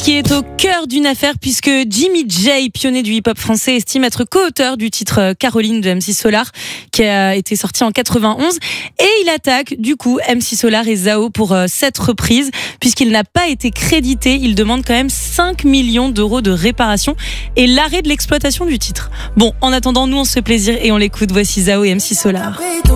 qui est au cœur d'une affaire puisque Jimmy J, pionnier du hip-hop français, estime être co-auteur du titre Caroline de MC Solar qui a été sorti en 91 et il attaque du coup MC Solar et Zao pour cette reprise puisqu'il n'a pas été crédité. Il demande quand même 5 millions d'euros de réparation et l'arrêt de l'exploitation du titre. Bon, en attendant, nous on se fait plaisir et on l'écoute. Voici Zao et MC Solar.